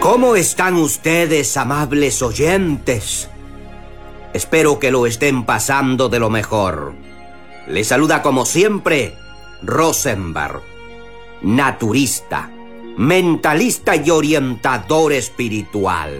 ¿Cómo están ustedes, amables oyentes? Espero que lo estén pasando de lo mejor. Les saluda como siempre Rosenberg, naturista, mentalista y orientador espiritual.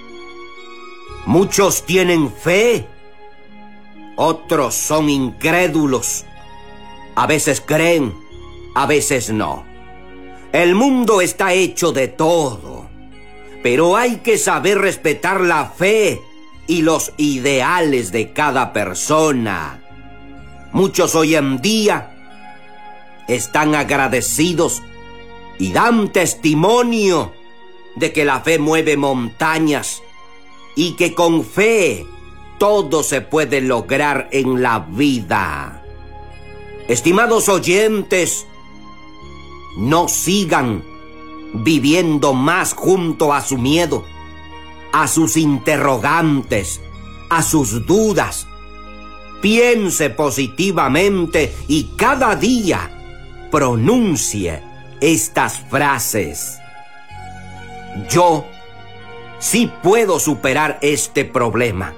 Muchos tienen fe, otros son incrédulos. A veces creen, a veces no. El mundo está hecho de todo, pero hay que saber respetar la fe y los ideales de cada persona. Muchos hoy en día están agradecidos y dan testimonio de que la fe mueve montañas y que con fe todo se puede lograr en la vida. Estimados oyentes, no sigan viviendo más junto a su miedo, a sus interrogantes, a sus dudas. Piense positivamente y cada día pronuncie estas frases. Yo sí puedo superar este problema.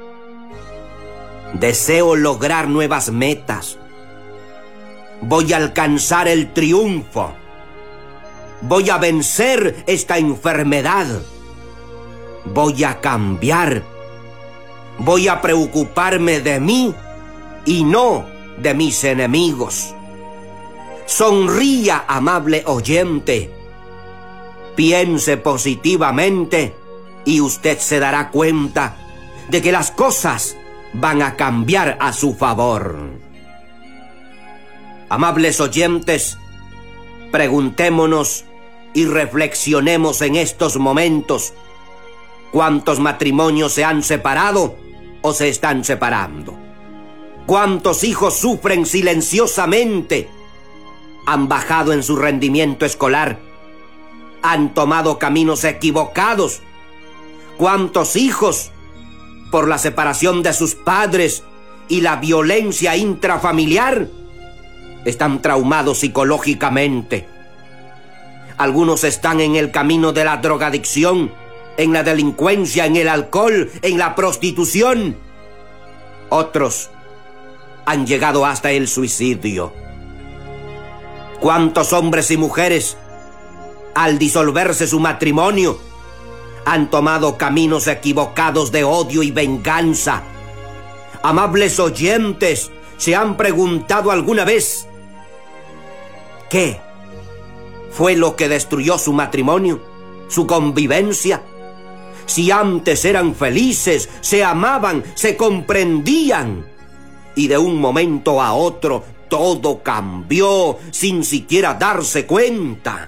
Deseo lograr nuevas metas. Voy a alcanzar el triunfo. Voy a vencer esta enfermedad. Voy a cambiar. Voy a preocuparme de mí y no de mis enemigos. Sonría, amable oyente. Piense positivamente y usted se dará cuenta de que las cosas van a cambiar a su favor. Amables oyentes, preguntémonos y reflexionemos en estos momentos. ¿Cuántos matrimonios se han separado o se están separando? ¿Cuántos hijos sufren silenciosamente? ¿Han bajado en su rendimiento escolar? ¿Han tomado caminos equivocados? ¿Cuántos hijos, por la separación de sus padres y la violencia intrafamiliar, están traumados psicológicamente? Algunos están en el camino de la drogadicción, en la delincuencia, en el alcohol, en la prostitución. Otros han llegado hasta el suicidio. ¿Cuántos hombres y mujeres, al disolverse su matrimonio, han tomado caminos equivocados de odio y venganza? Amables oyentes, ¿se han preguntado alguna vez qué fue lo que destruyó su matrimonio, su convivencia? Si antes eran felices, se amaban, se comprendían, y de un momento a otro todo cambió sin siquiera darse cuenta.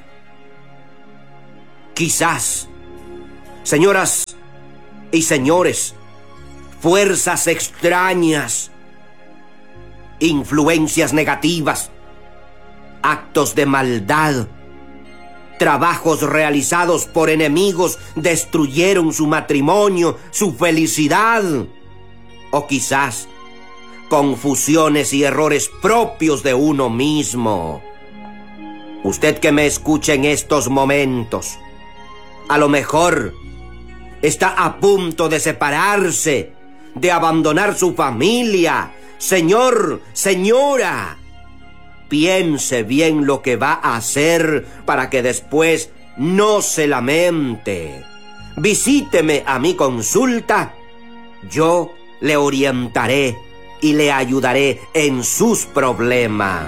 Quizás, señoras y señores, fuerzas extrañas, influencias negativas, actos de maldad, trabajos realizados por enemigos destruyeron su matrimonio, su felicidad. O quizás confusiones y errores propios de uno mismo. Usted que me escucha en estos momentos, a lo mejor está a punto de separarse, de abandonar su familia. Señor, señora, piense bien lo que va a hacer para que después no se lamente. Visíteme a mi consulta. Yo le orientaré y le ayudaré en sus problemas.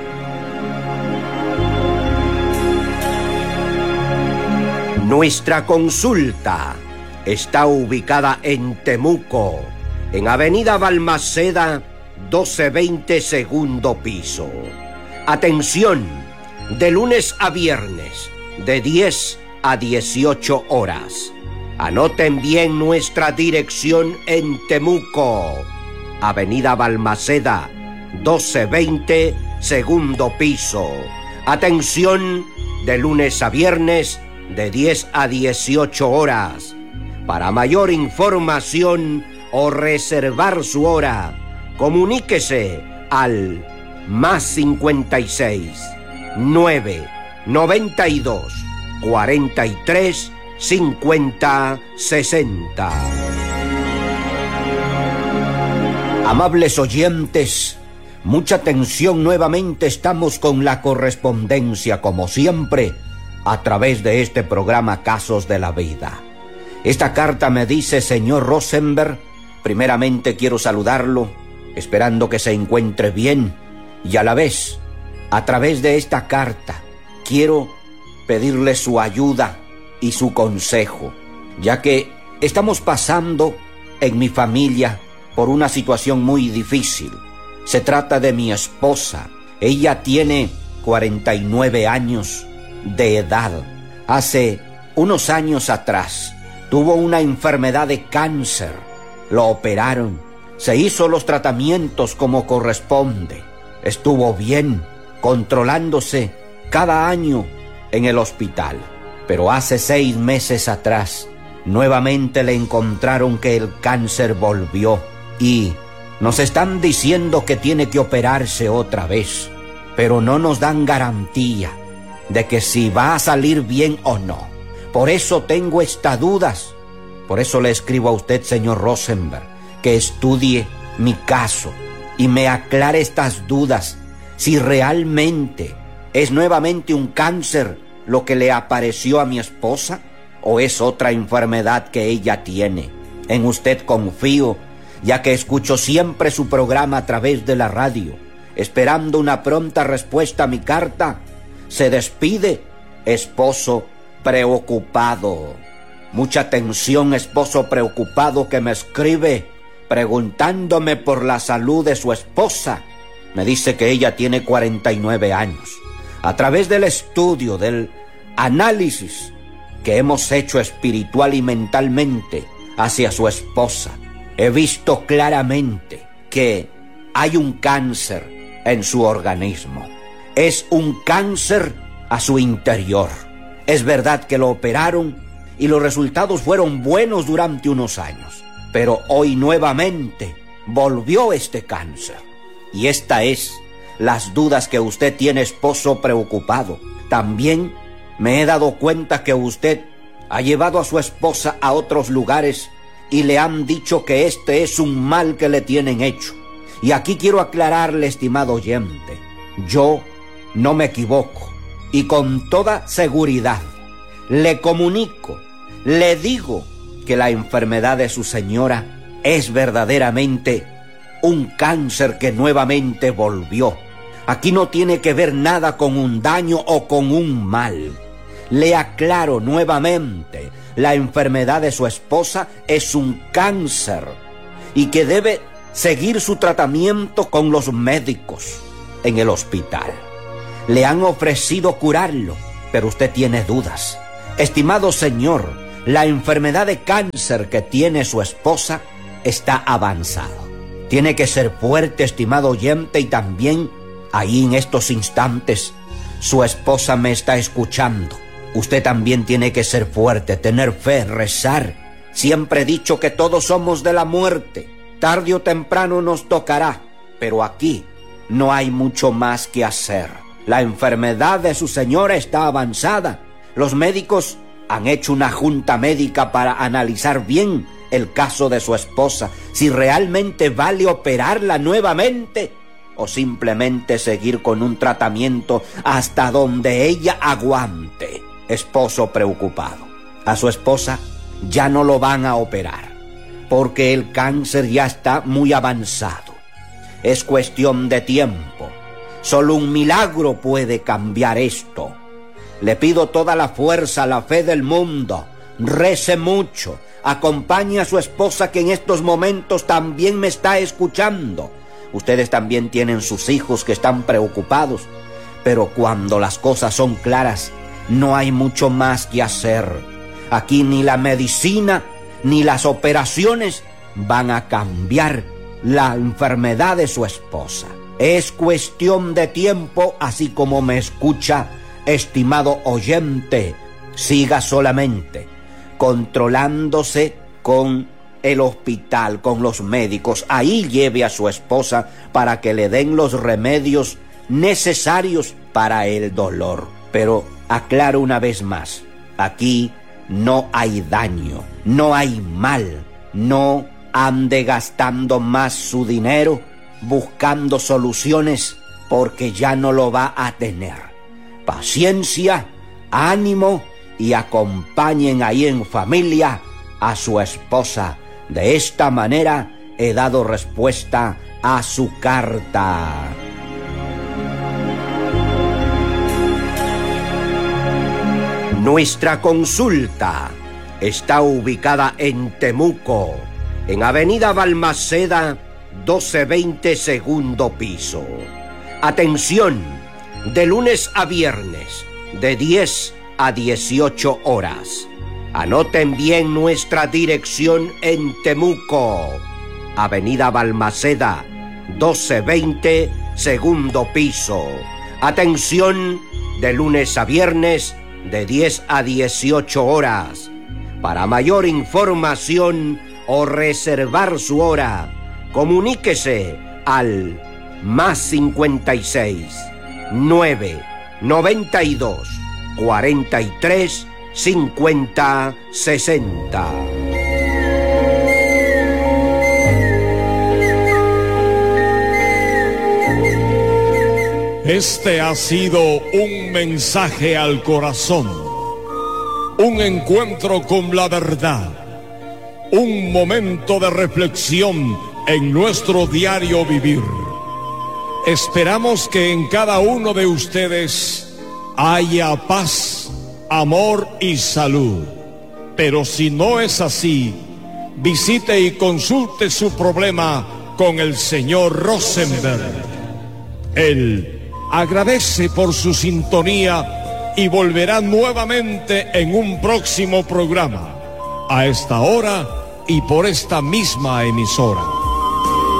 Nuestra consulta está ubicada en Temuco, en Avenida Balmaceda, 1220, segundo piso. Atención, de lunes a viernes, de 10 a 18 horas. Anoten bien nuestra dirección en Temuco, Avenida Balmaceda, 1220, segundo piso. Atención, de lunes a viernes, de 10 a 18 horas. Para mayor información o reservar su hora, comuníquese al +56 992 43 5060. Amables oyentes, mucha atención, nuevamente estamos con la correspondencia, como siempre, a través de este programa Casos de la Vida. Esta carta me dice: señor Rosenberg, primeramente quiero saludarlo, esperando que se encuentre bien, y a la vez, a través de esta carta, quiero pedirle su ayuda y su consejo, ya que estamos pasando en mi familia por una situación muy difícil. Se trata de mi esposa. Ella tiene 49 años de edad. Hace unos años atrás tuvo una enfermedad de cáncer. Lo operaron. Se hizo los tratamientos como corresponde. Estuvo bien, controlándose cada año en el hospital. Pero hace 6 meses atrás, nuevamente le encontraron que el cáncer volvió y nos están diciendo que tiene que operarse otra vez, pero no nos dan garantía de que si va a salir bien o no. Por eso tengo estas dudas. Por eso le escribo a usted, señor Rosenberg, que estudie mi caso y me aclare estas dudas, si realmente es nuevamente un cáncer lo que le apareció a mi esposa o es otra enfermedad que ella tiene. En usted confío, ya que escucho siempre su programa a través de la radio, esperando una pronta respuesta a mi carta. Se despide, esposo preocupado. Mucha atención, esposo preocupado, que me escribe preguntándome por la salud de su esposa. Me dice que ella tiene 49 años. A través del estudio, del análisis que hemos hecho espiritual y mentalmente hacia su esposa, he visto claramente que hay un cáncer en su organismo. Es un cáncer a su interior. Es verdad que lo operaron y los resultados fueron buenos durante unos años, pero hoy nuevamente volvió este cáncer. Y esta es las dudas que usted tiene, esposo preocupado. También me he dado cuenta que usted ha llevado a su esposa a otros lugares y le han dicho que este es un mal que le tienen hecho. Y aquí quiero aclararle, estimado oyente, yo no me equivoco y con toda seguridad le comunico, le digo que la enfermedad de su señora es verdaderamente un cáncer que nuevamente volvió. Aquí no tiene que ver nada con un daño o con un mal. Le aclaro nuevamente, la enfermedad de su esposa es un cáncer y que debe seguir su tratamiento con los médicos en el hospital. Le han ofrecido curarlo, pero usted tiene dudas. Estimado señor, la enfermedad de cáncer que tiene su esposa está avanzado. Tiene que ser fuerte, estimado oyente, y también ahí en estos instantes su esposa me está escuchando. Usted también tiene que ser fuerte, tener fe, rezar. Siempre he dicho que todos somos de la muerte. Tarde o temprano nos tocará, pero aquí no hay mucho más que hacer. La enfermedad de su señora está avanzada. Los médicos han hecho una junta médica para analizar bien el caso de su esposa, si realmente vale operarla nuevamente o simplemente seguir con un tratamiento hasta donde ella aguante. Esposo preocupado. A su esposa ya no lo van a operar porque el cáncer ya está muy avanzado. Es cuestión de tiempo. Solo un milagro puede cambiar esto. Le pido toda la fuerza, la fe del mundo. Rece mucho. Acompañe a su esposa, que en estos momentos también me está escuchando. Ustedes también tienen sus hijos que están preocupados. Pero cuando las cosas son claras, no hay mucho más que hacer. Aquí ni la medicina ni las operaciones van a cambiar la enfermedad de su esposa. Es cuestión de tiempo, así como me escucha, estimado oyente. Siga solamente controlándose con el hospital, con los médicos. Ahí lleve a su esposa para que le den los remedios necesarios para el dolor. Pero aclaro una vez más, aquí no hay daño, no hay mal. No ande gastando más su dinero buscando soluciones porque ya no lo va a tener. Paciencia, ánimo y acompañen ahí en familia a su esposa. De esta manera he dado respuesta a su carta. Nuestra consulta está ubicada en Temuco, en Avenida Balmaceda, 1220, segundo piso. Atención, de lunes a viernes, de 10 a 18 horas. Anoten bien nuestra dirección en Temuco, Avenida Balmaceda, 1220, segundo piso. Atención, de lunes a viernes, de 10 a 18 horas. Para mayor información o reservar su hora, comuníquese al +56 9 92 43 50 60. Este ha sido un mensaje al corazón, un encuentro con la verdad, un momento de reflexión en nuestro diario vivir. Esperamos que en cada uno de ustedes haya paz, amor y salud. Pero si no es así, visite y consulte su problema con el señor Rosenberg. Él agradece por su sintonía y volverá nuevamente en un próximo programa, a esta hora y por esta misma emisora.